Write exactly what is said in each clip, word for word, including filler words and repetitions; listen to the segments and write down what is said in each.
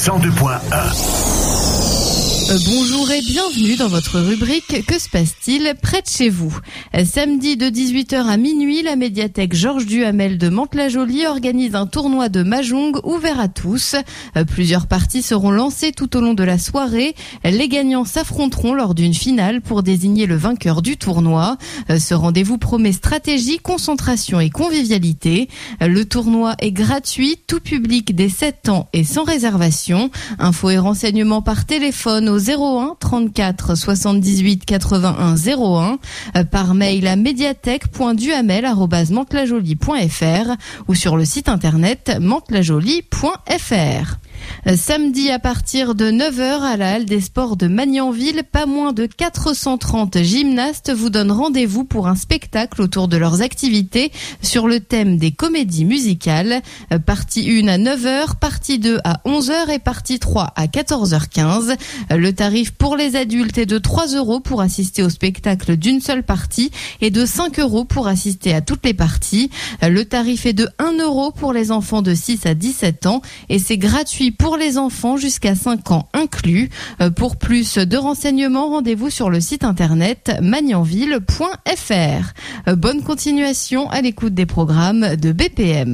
cent deux point un. Euh, bonjour et bienvenue dans votre rubrique Que se passe-t-il près de chez vous? euh, Samedi de dix-huit heures à minuit, la médiathèque Georges Duhamel de Mantes-la-Jolie organise un tournoi de Mahjong ouvert à tous. Euh, plusieurs parties seront lancées tout au long de la soirée. Les gagnants s'affronteront lors d'une finale pour désigner le vainqueur du tournoi. Euh, ce rendez-vous promet stratégie, concentration et convivialité. Euh, le tournoi est gratuit, tout public dès sept ans et sans réservation. Infos et renseignements par téléphone au zéro un trente-quatre soixante-dix-huit quatre-vingt-un zéro un, euh, par mail à médiathèque point duhamel arobase mantes la jolie point f r ou sur le site internet mantes la jolie point f r. Euh, samedi à partir de neuf heures à la Halle des Sports de Magnanville, pas moins de quatre cent trente gymnastes vous donnent rendez-vous pour un spectacle autour de leurs activités sur le thème des comédies musicales. Euh, partie un à neuf heures, partie deux à onze heures et partie trois à quatorze heures quinze. Euh, le tarif pour les adultes est de trois euros pour assister au spectacle d'une seule partie et de cinq euros pour assister à toutes les parties. Euh, le tarif est de un euro pour les enfants de six à dix-sept ans et c'est gratuit pour les enfants jusqu'à cinq ans inclus. Euh, pour plus de renseignements, rendez-vous sur le site internet magnanville point f r. Euh, bonne continuation à l'écoute des programmes de B P M.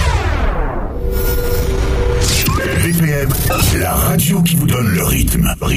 B P M, la radio qui vous donne le rythme.